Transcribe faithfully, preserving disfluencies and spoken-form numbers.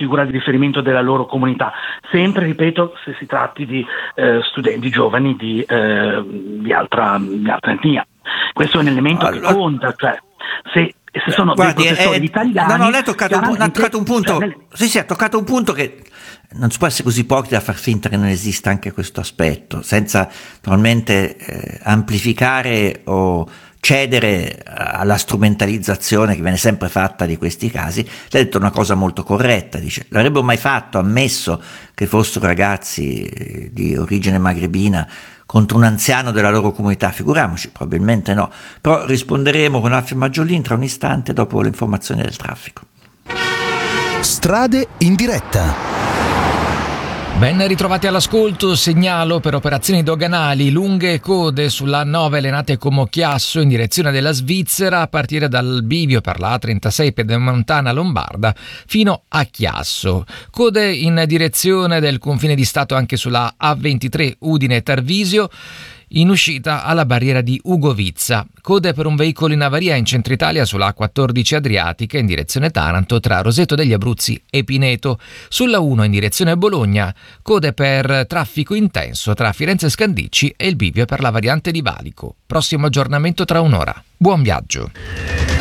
figura di riferimento della loro comunità, sempre, ripeto, se si tratti di eh, studenti giovani di, eh, di, altra, di altra etnia. Questo è un elemento allora, che conta, cioè se, se sono guardi, dei professori eh, italiani. No, no, lei ha toccato, un, ha toccato un punto. Cioè, sì, sì, ha toccato un punto che non si può essere così ipocrita da far finta che non esista anche questo aspetto, senza naturalmente eh, amplificare o cedere alla strumentalizzazione che viene sempre fatta di questi casi. Lei ha detto una cosa molto corretta, dice: l'avrebbero mai fatto, ammesso che fossero ragazzi di origine magrebina, contro un anziano della loro comunità? Figuriamoci, probabilmente no. Però risponderemo con Alfio Maggiolin tra un istante, dopo le informazioni del traffico. Strade in diretta. Ben ritrovati all'ascolto. Segnalo per operazioni doganali lunghe code sulla A nove Lenate Como Chiasso in direzione della Svizzera, a partire dal bivio per la A trentasei Pedemontana Lombarda fino a Chiasso. Code in direzione del confine di Stato anche sulla A ventitré Udine Tarvisio, in uscita alla barriera di Ugovizza. Code per un veicolo in avaria in centro Italia sulla A quattordici Adriatica in direzione Taranto tra Roseto degli Abruzzi e Pineto. Sulla uno in direzione Bologna, code per traffico intenso tra Firenze Scandicci e il bivio per la variante di Valico. Prossimo aggiornamento tra un'ora. Buon viaggio.